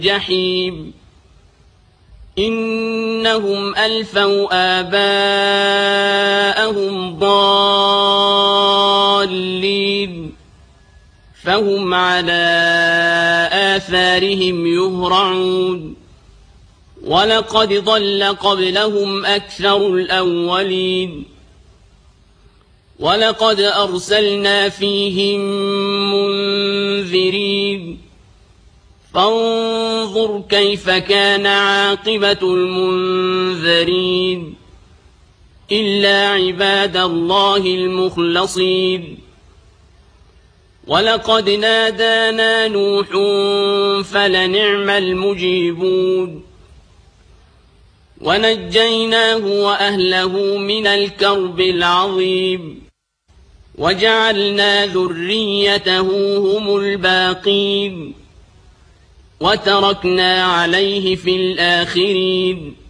الجحيم إنهم ألفوا آباءهم ضالين فهم على آثارهم يهرعون ولقد ضل قبلهم أكثر الأولين ولقد أرسلنا فيهم منذرين فانظر كيف كان عاقبة المنذرين إلا عباد الله المخلصين ولقد نادانا نوح فلنعم المجيبون ونجيناه وأهله من الكرب العظيم وجعلنا ذريته هم الباقين وتركنا عليه في الآخرين